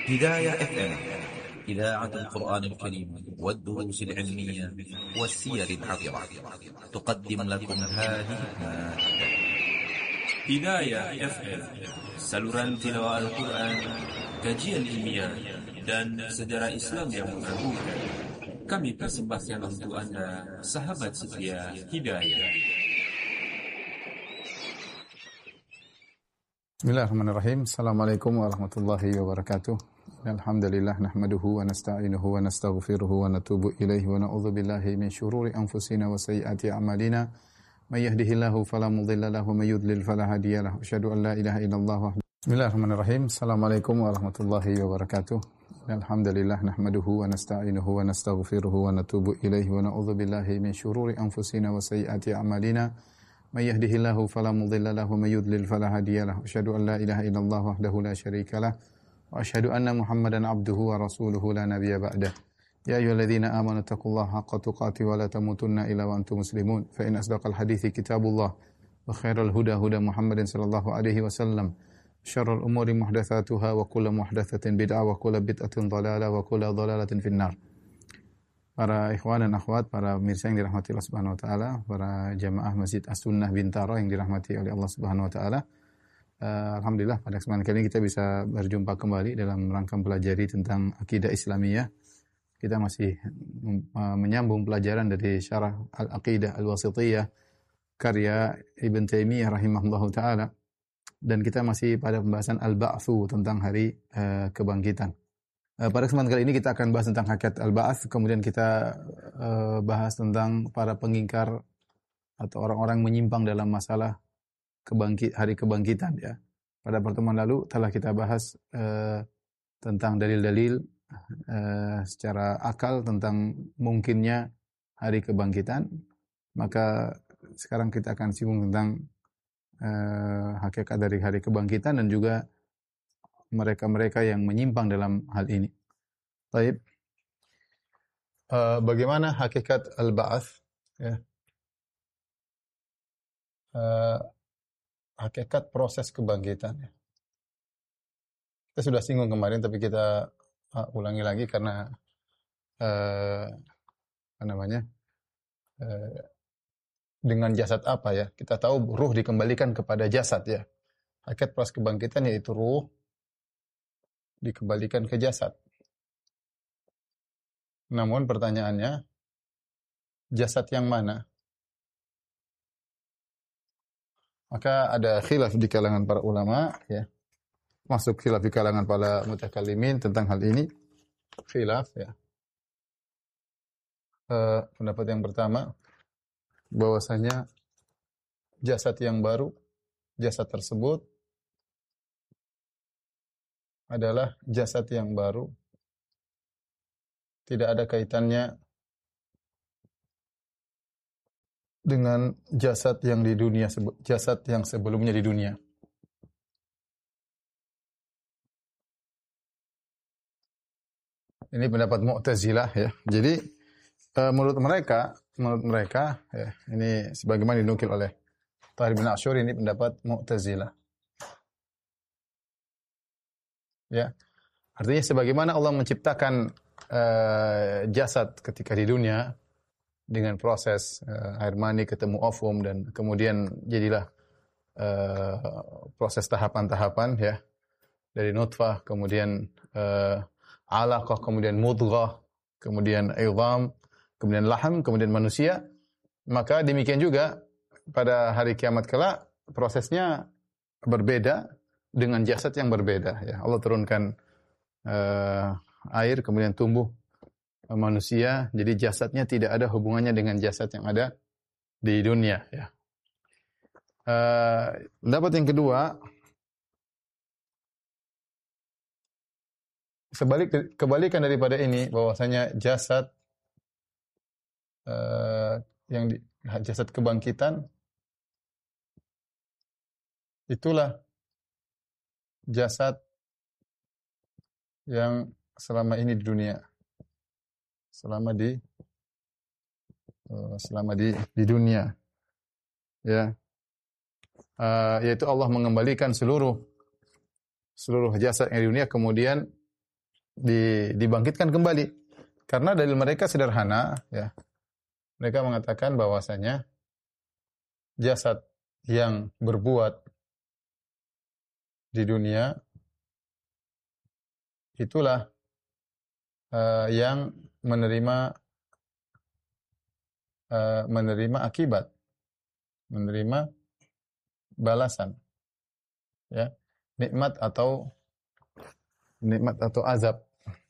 هداية اف ام، إذاعة القرآن الكريم والدروس العلمية والسير العطرة، تقدم لكم هذه المادة. Hidayah FM, saluran tilawah Al-Quran, kajian ilmiah, dan sejarah Islam yang mengagumkan. Kami persembahkan untuk Anda, sahabat setia Hidayah. Bismillahirrahmanirrahim. Assalamualaikum warahmatullahi wabarakatuh. Alhamdulillah nahmaduhu wa nasta'inuhu wa nastaghfiruhu wa natubu ilaihi wa na'udzu billahi min syururi anfusina wa sayyiati a'malina. May yahdihillahu fala mudilla lahu wa may yudlil fala hadiyalah. Asyhadu an la ilaha illallah wahdahu. Bismillahirrahmanirrahim. Assalamualaikum warahmatullahi wabarakatuh. Alhamdulillah nahmaduhu wa nasta'inuhu wa nastaghfiruhu wa natubu ilaihi wa na'udzu billahi min syururi anfusina wa sayyiati a'malina. May yahdihillahu fala mudilla lahu wa may yudlil fala hadiyalah. Asyhadu an la ilaha illallah wahdahu la syarikalah wa asyhadu anna Muhammadan abduhu wa rasuluhu la nabiyya ba'dah. Ya ayyuhalladzina amanu taqullaha haqqa tuqatih wa la tamutunna illa wa antum muslimun. Fa in asdaqal hadithi kitabullah wa khairal huda huda Muhammadin sallallahu alaihi wasallam. Syarrul umuri muhdatsatuha wa kullu muhdatsatin bid'ah wa kullu bid'atin dhalalah wa kullu dhalalatin finnar. Para ikhwan dan akhwat, para pemirsa yang dirahmati Allah Subhanahu wa taala, para jamaah Masjid As-Sunnah Bintaro yang dirahmati oleh Allah Subhanahu wa taala. Alhamdulillah pada kesempatan kali ini kita bisa berjumpa kembali dalam rangka mempelajari tentang akidah Islamiyah. Kita masih menyambung pelajaran dari Syarah Al-Aqidah Al-Wasithiyah karya Ibn Taimiyah rahimahullahu taala, dan kita masih pada pembahasan Al-Ba'tsu tentang hari kebangkitan. Pada kesempatan kali ini kita akan bahas tentang hakikat al-ba'ats, kemudian kita bahas tentang para pengingkar atau orang-orang menyimpang dalam masalah hari kebangkitan ya. Pada pertemuan lalu telah kita bahas tentang dalil-dalil secara akal tentang mungkinnya hari kebangkitan. Maka sekarang kita akan singgung tentang hakikat dari hari kebangkitan dan juga mereka-mereka yang menyimpang dalam hal ini. Baik. Bagaimana hakikat al-ba'ats? Ya. Hakikat proses kebangkitan. Ya. Kita sudah singgung kemarin, tapi kita ulangi lagi karena dengan jasad apa ya? Kita tahu ruh dikembalikan kepada jasad ya. Hakikat proses kebangkitan yaitu ruh dikembalikan ke jasad. Namun pertanyaannya, jasad yang mana? Maka ada khilaf di kalangan para ulama, ya. Masuk khilaf di kalangan para mutakallimin tentang hal ini. Khilaf, ya. Pendapat yang pertama, bahwasanya jasad yang baru, jasad tersebut adalah jasad yang baru, tidak ada kaitannya dengan jasad yang di dunia, jasad yang sebelumnya di dunia. Ini pendapat Mu'tazilah ya. Jadi menurut mereka ya, ini sebagaimana dinukil oleh Tahir bin Asyur, ini pendapat Mu'tazilah. Ya. Artinya sebagaimana Allah menciptakan jasad ketika di dunia dengan proses air mani ketemu ovum dan kemudian jadilah proses tahapan-tahapan ya, dari nutfah kemudian alaqah kemudian mudghah kemudian idham kemudian laham kemudian manusia, maka demikian juga pada hari kiamat kelak prosesnya berbeda dengan jasad yang berbeda ya. Allah turunkan air kemudian tumbuh manusia, jadi jasadnya tidak ada hubungannya dengan jasad yang ada di dunia ya. Pendapat yang kedua, kebalikan daripada ini, bahwasanya jasad jasad kebangkitan itulah jasad yang selama ini di dunia, selama di dunia ya, yaitu Allah mengembalikan seluruh jasad yang di dunia, kemudian dibangkitkan kembali. Karena dalil mereka sederhana, ya. Mereka mengatakan bahwasanya jasad yang berbuat di dunia itulah yang menerima akibat, menerima balasan, ya, nikmat atau azab,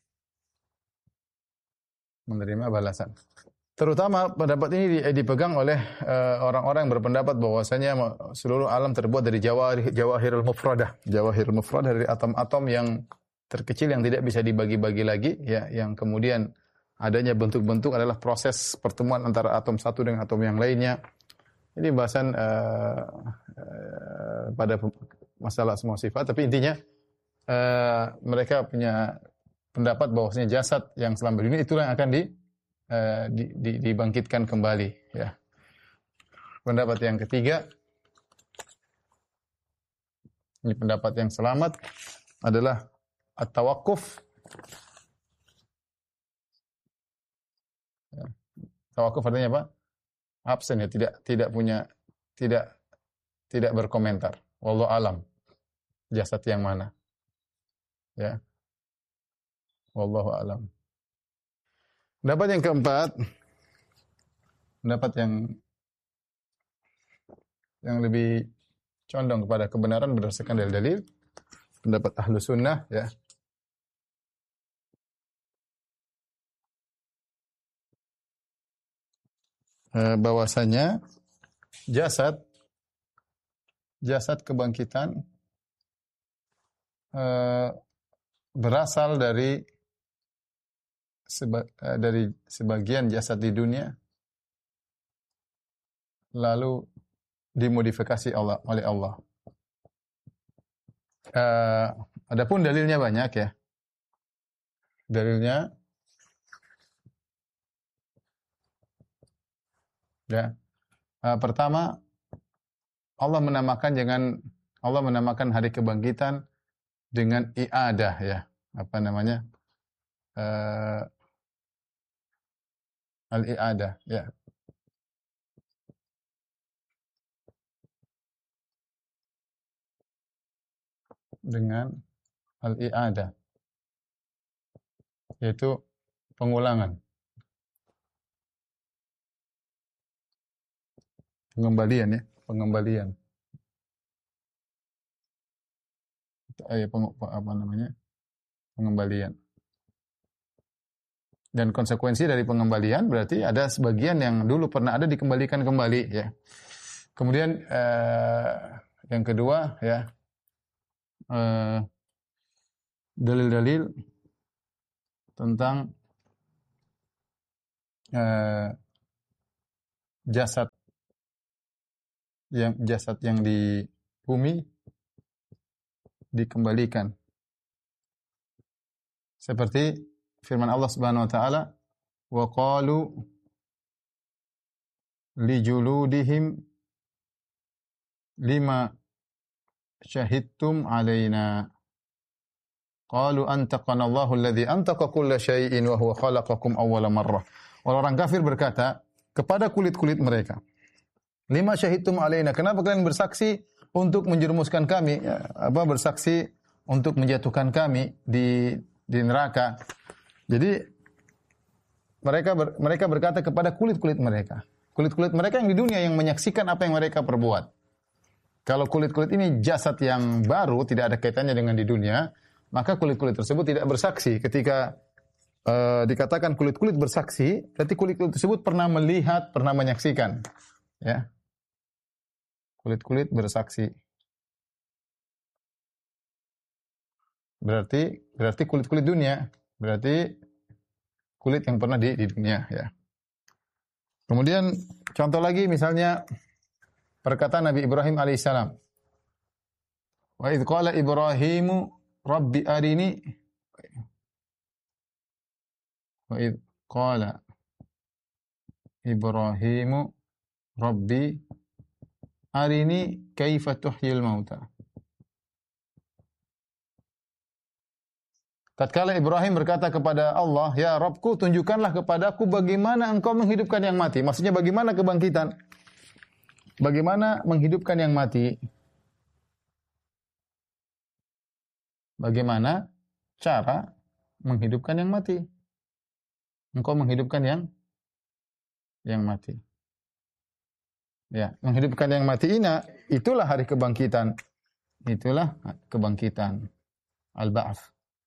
menerima balasan. Terutama pendapat ini dipegang oleh orang-orang yang berpendapat bahwasanya seluruh alam terbuat dari jawahirul mufradah. Jawahirul mufradah dari atom-atom yang terkecil yang tidak bisa dibagi-bagi lagi, ya, yang kemudian adanya bentuk-bentuk adalah proses pertemuan antara atom satu dengan atom yang lainnya. Ini bahasan pada masalah semua sifat, tapi intinya mereka punya pendapat bahwasanya jasad yang selama dunia itulah yang akan dibangkitkan kembali, ya. Pendapat yang ketiga, ini pendapat yang selamat, adalah at-tawakkuf. Ya. Tawakuf artinya apa? Absen, ya, tidak berkomentar. Wallahu alam. Jasad yang mana? Ya. Wallahu alam. Pendapat yang keempat, pendapat yang lebih condong kepada kebenaran berdasarkan dalil-dalil, pendapat ahlu sunnah, ya. Bahwasanya jasad kebangkitan berasal dari sebagian jasad di dunia, lalu dimodifikasi oleh Allah. Adapun dalilnya banyak, ya. Dalilnya, ya. Pertama, Allah menamakan hari kebangkitan dengan i'adah, ya. Apa namanya? Al-i'adah, ya. Dengan al-i'adah, yaitu pengulangan, pengembalian, ya, pengembalian. Pengembalian. Dan konsekuensi dari pengembalian berarti ada sebagian yang dulu pernah ada dikembalikan kembali, ya. Kemudian yang kedua, ya, dalil-dalil tentang jasad yang di bumi dikembalikan. Seperti firman Allah Subhanahu wa taala, wa qalu li juludihim lima syahidtum alaina qalu antaqana Allahu alladhi antaqa kulla syai'in wa huwa khalaqakum awwala marrah. Orang kafir berkata kepada kulit-kulit mereka, lima syahidtum alaina, kenapa kalian bersaksi untuk menjerumuskan kami, ya, bersaksi untuk menjatuhkan kami di neraka. Jadi mereka berkata kepada kulit-kulit mereka. Kulit-kulit mereka yang di dunia yang menyaksikan apa yang mereka perbuat. Kalau kulit-kulit ini jasad yang baru, tidak ada kaitannya dengan di dunia, maka kulit-kulit tersebut tidak bersaksi. Ketika dikatakan kulit-kulit bersaksi, berarti kulit-kulit tersebut pernah melihat, pernah menyaksikan, ya. Kulit-kulit bersaksi. Berarti kulit-kulit dunia, berarti kulit yang pernah di dunia, ya. Kemudian contoh lagi misalnya perkataan Nabi Ibrahim alaihissalam. Wa idz qala Ibrahimu rabbi arini, wa idz qala Ibrahimu rabbi arini kaifa tuhyil mauta. Tatkala Ibrahim berkata kepada Allah, "Ya Rabbku, tunjukkanlah kepadaku bagaimana engkau menghidupkan yang mati." Maksudnya bagaimana kebangkitan? Bagaimana menghidupkan yang mati? Bagaimana cara menghidupkan yang mati? Engkau menghidupkan yang mati. Ya, menghidupkan yang mati ini, itulah hari kebangkitan. Itulah kebangkitan. Al-Ba'ats.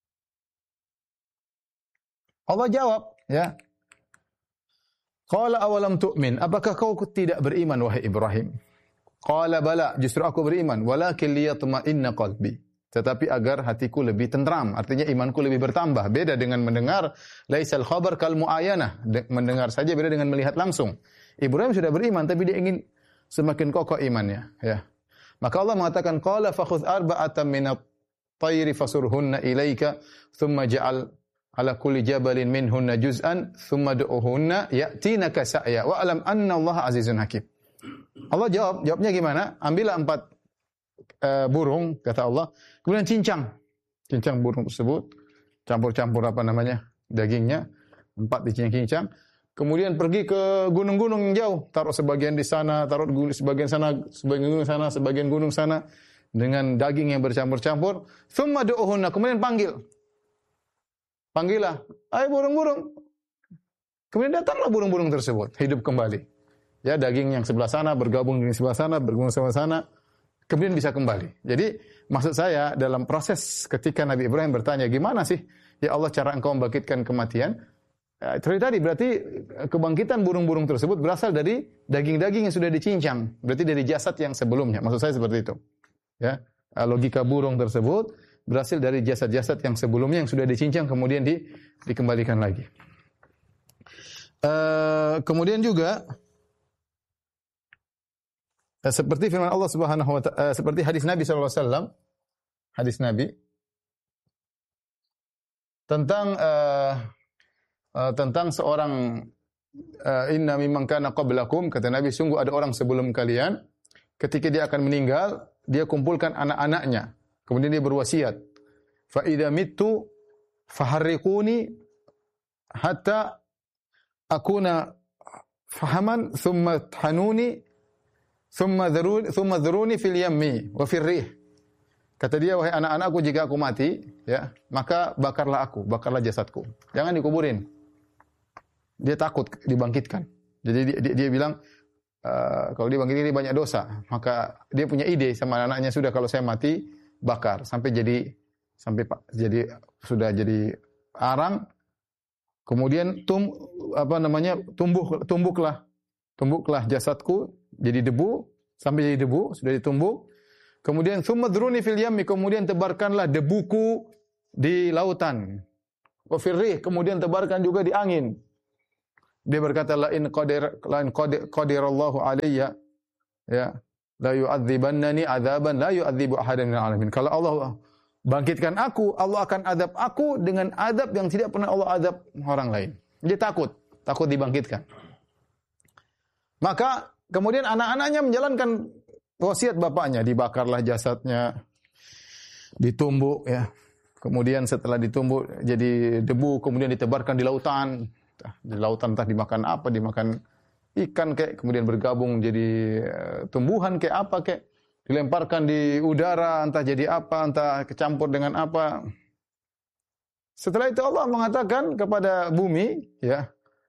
Allah jawab, ya. Qala awalam tu'min? Apakah kau tidak beriman wahai Ibrahim? Qala bala, justru aku beriman, walakin liyatma'inna qalbi. Tetapi agar hatiku lebih tentram, artinya imanku lebih bertambah. Beda dengan mendengar, laisal khabar kal muayanah. Mendengar saja beda dengan melihat langsung. Ibrahim sudah beriman tapi dia ingin semakin kokoh imannya, ya. Maka Allah mengatakan qala fakhudh arba'atan minat tayri fasurhunna ilaika thumma ja'al ala kulli jabalin minhunna juz'an thumma du'uhunna ya'tinaka sa'ya wa alam anna Allah azizun hakim. Allah jawabnya gimana? Ambillah 4 burung, kata Allah, kemudian cincang burung tersebut, campur apa namanya, dagingnya, 4 dicincang, kemudian pergi ke gunung-gunung yang jauh, taruh sebagian di sana, taruh sebagian sana, sebagian gunung sana, dengan daging yang bercampur-campur, thumma du'uhunna, kemudian panggillah, ayo burung-burung, kemudian datanglah burung-burung tersebut, hidup kembali, ya, daging yang sebelah sana, bergabung dengan sebelah sana, bergabung sama sana, kemudian bisa kembali. Jadi maksud saya dalam proses ketika Nabi Ibrahim bertanya, gimana sih ya Allah cara engkau membangkitkan kematian? Tadi berarti kebangkitan burung-burung tersebut berasal dari daging-daging yang sudah dicincang. Berarti dari jasad yang sebelumnya. Maksud saya seperti itu. Ya, logika burung tersebut berasal dari jasad-jasad yang sebelumnya yang sudah dicincang kemudian dikembalikan lagi. Kemudian juga seperti firman Allah Subhanahu wa ta'ala, seperti hadis Nabi sallallahu alaihi wasallam, hadis Nabi tentang seorang inna mimman kana qablakum, kata Nabi, sungguh ada orang sebelum kalian ketika dia akan meninggal, dia kumpulkan anak-anaknya, kemudian dia berwasiat, fa idza mittu faharriquni hatta akuna fahaman thumma thanuni thumma dhuruni fil yammi wa fil rih. Kata dia, wahai anak-anakku, jika aku mati, ya, maka bakarlah jasadku. Jangan dikuburin. Dia takut dibangkitkan. Jadi dia bilang, kalau dibangkitkan dia banyak dosa. Maka dia punya ide sama anak-anaknya, sudah kalau saya mati, bakar sampai sudah jadi arang. Kemudian tumbuklah jasadku jadi debu, sampai jadi debu, sudah ditumbuk. Kemudian thumma druni fil yammi, kemudian tebarkanlah debuku di lautan. Wa fil rih, kemudian tebarkan juga di angin. Dia berkata, la in qadirallahu alayya, ya, la yu'adzibannani adzaban la yu'adzibu ahadan minal alamin. Kalau Allah bangkitkan aku, Allah akan adab aku dengan adab yang tidak pernah Allah adab orang lain. Dia takut dibangkitkan. Maka kemudian anak-anaknya menjalankan wasiat bapaknya, dibakarlah jasadnya, ditumbuk, ya. Kemudian setelah ditumbuk jadi debu, kemudian ditebarkan di lautan. Di lautan entah dimakan apa, dimakan ikan kayak, kemudian bergabung jadi tumbuhan kayak apa kayak, dilemparkan di udara, entah jadi apa, entah kecampur dengan apa. Setelah itu Allah mengatakan kepada bumi, ya,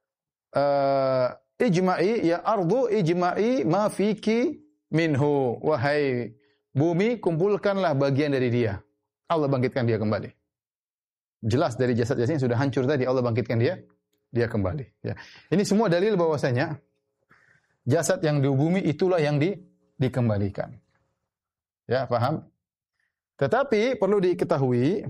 ijma'i ya ardu ijma'i ma fiki minhu, wahai bumi, kumpulkanlah bagian dari dia. Allah bangkitkan dia kembali. Jelas dari jasad-jasad yang sudah hancur tadi, Allah bangkitkan dia kembali, ya. Ini semua dalil bahwasanya jasad yang di bumi itulah yang dikembalikan. Ya, paham? Tetapi perlu diketahui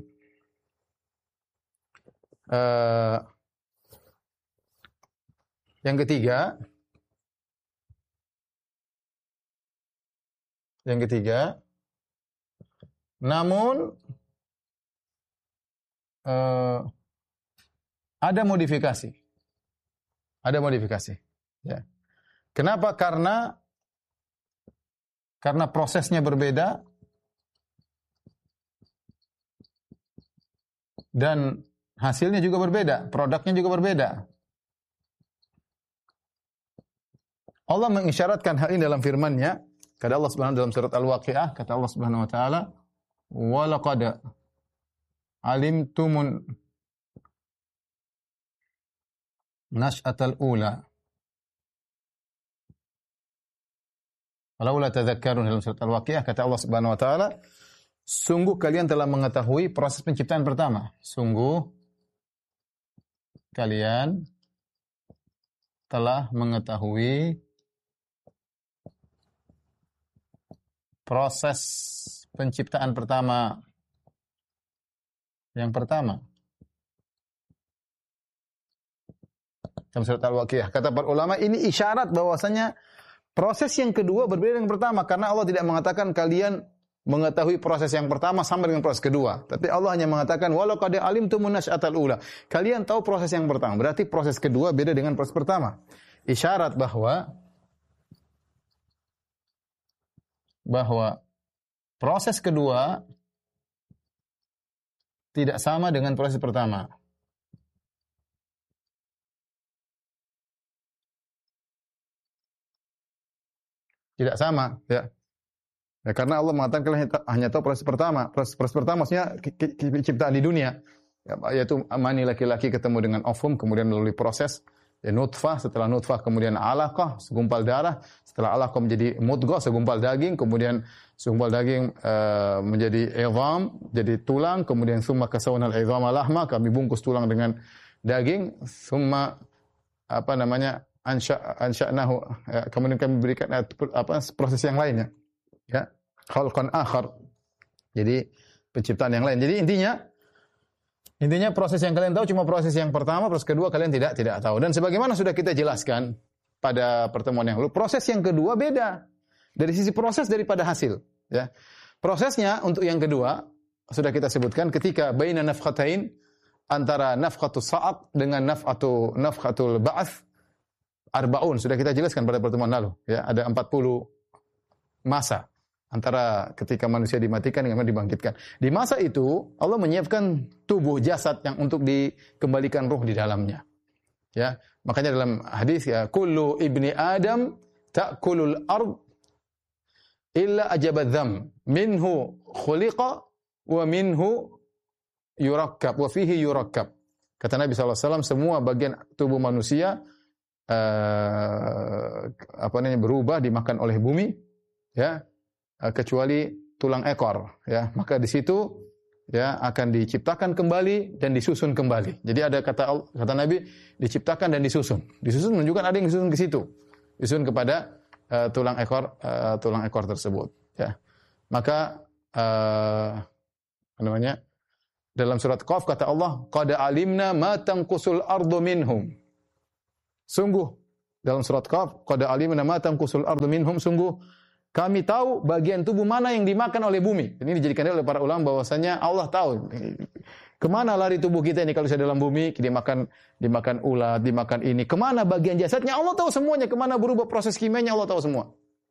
yang ketiga, namun ada modifikasi. Ya. Kenapa? Karena prosesnya berbeda dan hasilnya juga berbeda, produknya juga berbeda. Allah mengisyaratkan hal ini dalam firman-Nya. Kata Allah Subhanahu dalam surat Al-Waqiah, kata Allah Subhanahu wa taala, "Wa laqad alimtumun nash'atal ula." Walaula tadhakkarun dalam surat Al-Waqiah, kata Allah Subhanahu wa taala, sungguh kalian telah mengetahui proses penciptaan pertama. Sungguh kalian telah mengetahui proses penciptaan pertama. Yang pertama. Dalam surat Al-Waqiah. Kata para ulama, ini isyarat bahwasanya proses yang kedua berbeda dengan pertama. Karena Allah tidak mengatakan kalian mengetahui proses yang pertama sama dengan proses kedua. Tapi Allah hanya mengatakan, walau qad alimtumun nash'atal ula. Kalian tahu proses yang pertama. Berarti proses kedua beda dengan proses pertama. Isyarat bahwa proses kedua tidak sama dengan proses pertama. Tidak sama, ya. Ya, karena Allah mengatakan kalian hanya tahu proses pertama. Proses pertama maksudnya ciptaan di dunia. Ya, yaitu mani laki-laki ketemu dengan ovum, kemudian melalui proses nutfah, setelah nutfah kemudian alaqah, segumpal darah, setelah alaqah menjadi mudghah, segumpal daging, kemudian segumpal daging menjadi idham, jadi tulang, kemudian summa kasawna al-idhama lahma, kami bungkus tulang dengan daging, summa ansha'nahu, kemudian kami berikan proses yang lainnya. Ya, khalqan akhar. Jadi penciptaan yang lain. Jadi intinya proses yang kalian tahu cuma proses yang pertama, proses kedua kalian tidak tahu. Dan sebagaimana sudah kita jelaskan pada pertemuan yang lalu, proses yang kedua beda dari sisi proses daripada hasil. Ya, prosesnya untuk yang kedua sudah kita sebutkan ketika baina nafkhatain, antara nafkhatus sa'aq dengan nafkhatul ba'ats arbaun, sudah kita jelaskan pada pertemuan lalu. Ya, ada 40 masa antara ketika manusia dimatikan dengan dibangkitkan. Di masa itu Allah menyiapkan tubuh jasad yang untuk dikembalikan ruh di dalamnya. Ya, makanya dalam hadis ya, kullu ibni Adam ta'kulul ard illa ajabadzam minhu khuliqa wa minhu yurakkab wa fihi yurakkab. Kata Nabi SAW, semua bagian tubuh manusia berubah dimakan oleh bumi, ya, kecuali tulang ekor, ya. Maka di situ ya akan diciptakan kembali dan disusun kembali. Jadi ada kata Nabi, diciptakan dan disusun. Disusun menunjukkan ada yang disusun ke situ. Disusun kepada tulang ekor tersebut, ya. Maka dalam surat Qaf kata Allah, qad alimna ma tanqusul ardu minhum. Sungguh dalam surat Qaf, qad alimna ma tanqusul ardu minhum, sungguh kami tahu bagian tubuh mana yang dimakan oleh bumi. Ini dijadikan oleh para ulama bahwasanya Allah tahu kemana lari tubuh kita ini kalau sudah dalam bumi, dimakan ulat, dimakan ini. Kemana bagian jasadnya Allah tahu semuanya. Kemana berubah proses kimianya Allah tahu semua.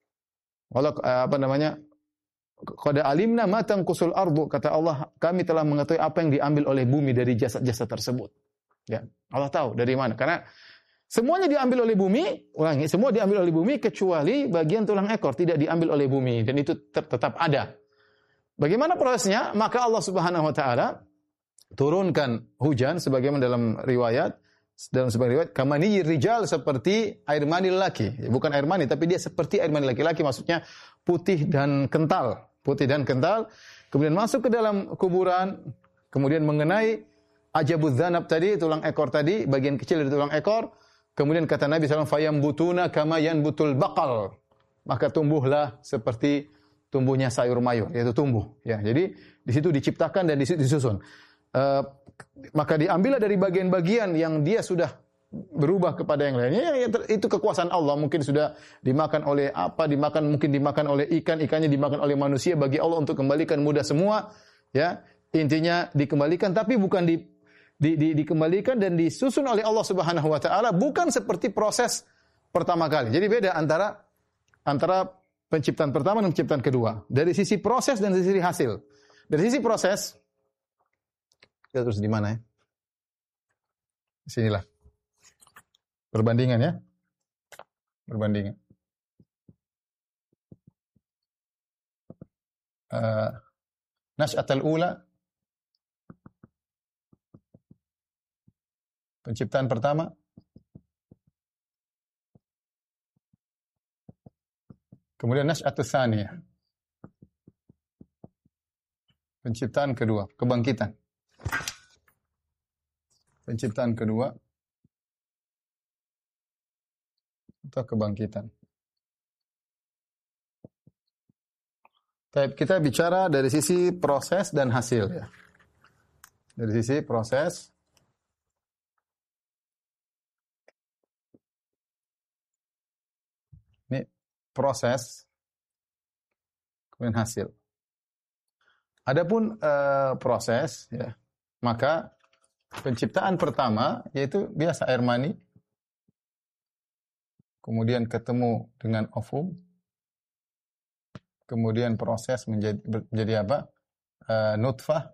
Qad alimna ma tanqusul ardu, kata Allah, kami telah mengetahui apa yang diambil oleh bumi dari jasad-jasad tersebut. Ya, Allah tahu dari mana. Karena semuanya diambil oleh bumi, semua diambil oleh bumi kecuali bagian tulang ekor tidak diambil oleh bumi dan itu tetap ada. Bagaimana prosesnya? Maka Allah Subhanahu wa taala turunkan hujan sebagaimana dalam sebagian riwayat kamani rijal, seperti air mani lelaki. Bukan air mani tapi dia seperti air mani laki-laki, maksudnya putih dan kental, kemudian masuk ke dalam kuburan, kemudian mengenai ajabudz dzanab tadi, tulang ekor tadi, bagian kecil dari tulang ekor. Kemudian kata Nabi SAW, fayambutuna kama yanbutul baqal. Maka tumbuhlah seperti tumbuhnya sayur mayur, yaitu tumbuh. Ya, jadi di situ diciptakan dan disusun. Maka diambillah dari bagian-bagian yang dia sudah berubah kepada yang lainnya. Itu kekuasaan Allah. Mungkin sudah dimakan oleh apa, mungkin dimakan oleh ikan, ikannya dimakan oleh manusia. Bagi Allah untuk kembalikan mudah semua. Ya, intinya dikembalikan, tapi bukan dikembalikan dan disusun oleh Allah Subhanahu wa taala, bukan seperti proses pertama kali. Jadi beda antara penciptaan pertama dan penciptaan kedua. Dari sisi proses dan dari sisi hasil. Dari sisi proses Kita terus di mana ya? Sinilah. Perbandingan ya. Perbandingan. Nash'atul ula, penciptaan pertama. Kemudian nash'atus tsaniyah, penciptaan kedua, kebangkitan. Penciptaan kedua atau kebangkitan. Kita bicara dari sisi proses dan hasil ya. Dari sisi proses ini proses kemudian hasil. Adapun proses ya, maka penciptaan pertama yaitu biasa air mani, kemudian ketemu dengan ovum, kemudian proses menjadi apa? Nutfah,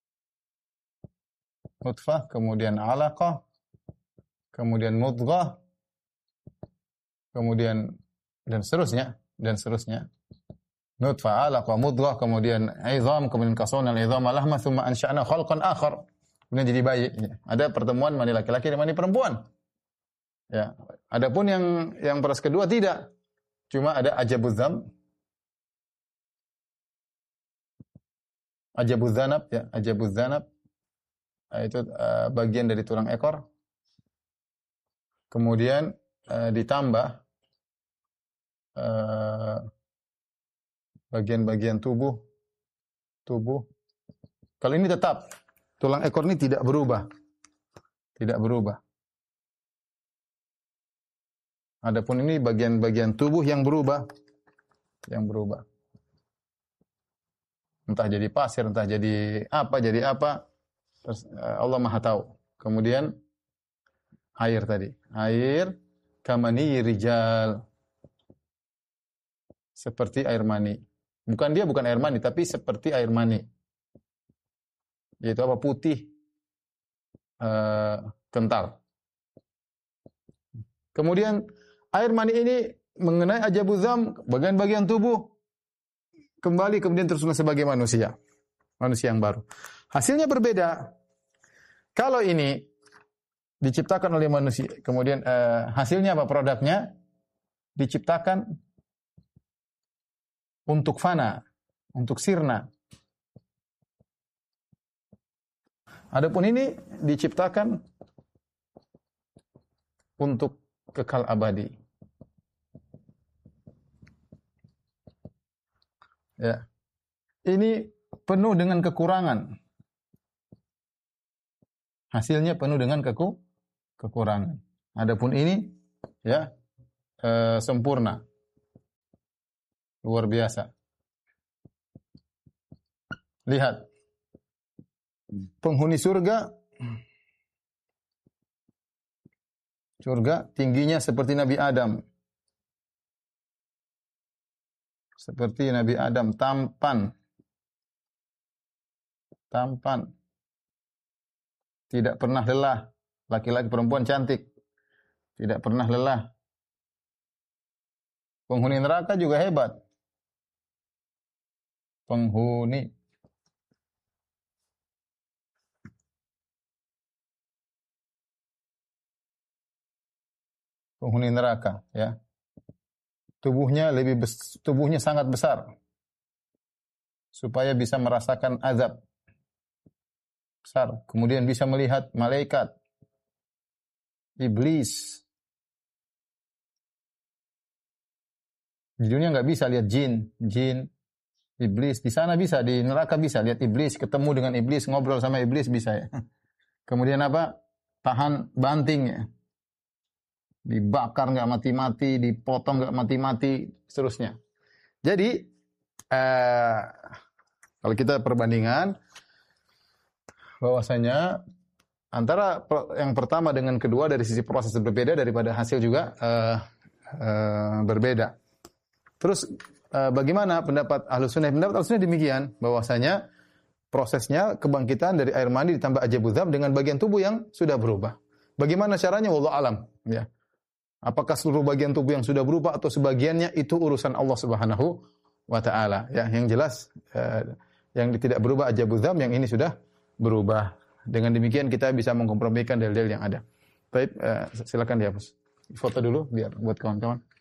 kemudian alaqah, kemudian mudghah, kemudian dan seterusnya. Nutfah, alaqah, mudghah, kemudian izam, kemudian kasawna al-izam lahma, thumma ansha'na khalqan akhar. Kemudian jadi bayi. Ada pertemuan mani laki-laki dan mani perempuan. Ya. Adapun yang proses kedua tidak. Cuma ada ajabuz dzam, ajabuz dzanab ya, ajabuz dzanab. Itu bagian dari tulang ekor. Kemudian ditambah bagian-bagian tubuh. Kalau ini tetap tulang ekor ini tidak berubah. Adapun ini bagian-bagian tubuh yang berubah. Entah jadi pasir, entah jadi apa. Terus, Allah Maha tahu. Kemudian air tadi. Air kamani rijal. Seperti air mani. Bukan air mani, tapi seperti air mani. Yaitu apa? Putih, kental. Kemudian air mani ini mengenai ajabuz dzam, bagian-bagian tubuh kembali kemudian terus sebagai manusia yang baru. Hasilnya berbeda. Kalau ini diciptakan oleh manusia, kemudian hasilnya apa? Produknya diciptakan untuk fana, untuk sirna. Adapun ini diciptakan untuk kekal abadi. Ya. Ini penuh dengan kekurangan. Hasilnya penuh dengan kekurangan. Adapun ini ya sempurna. Luar biasa. Lihat. Penghuni surga tingginya seperti Nabi Adam. Tampan. Tidak pernah lelah. Laki-laki perempuan cantik. Tidak pernah lelah. Penghuni neraka juga hebat. Penghuni neraka ya. Tubuhnya sangat besar. Supaya bisa merasakan azab. Besar. Kemudian bisa melihat malaikat, iblis. Di dunia enggak bisa lihat jin, iblis. Di sana bisa, di neraka bisa lihat iblis, ketemu dengan iblis, ngobrol sama iblis bisa ya. Kemudian apa? Tahan banting ya. Dibakar enggak mati-mati, dipotong enggak mati-mati, seterusnya. Jadi kalau kita perbandingan bahwasanya antara yang pertama dengan kedua dari sisi proses berbeda, daripada hasil juga berbeda. Terus bagaimana pendapat Ahlus Sunnah? Pendapat Ahlus Sunnah demikian, bahwasanya prosesnya kebangkitan dari air mani ditambah ajabudham dengan bagian tubuh yang sudah berubah. Bagaimana caranya? Wallahu alam. Ya. Apakah seluruh bagian tubuh yang sudah berubah atau sebagiannya, itu urusan Allah Subhanahu wa taala. Ya, yang jelas yang tidak berubah ajabudham, yang ini sudah berubah. Dengan demikian kita bisa mengkompromikan dalil-dalil yang ada. Baik, silakan dihapus. Foto dulu biar buat kawan-kawan.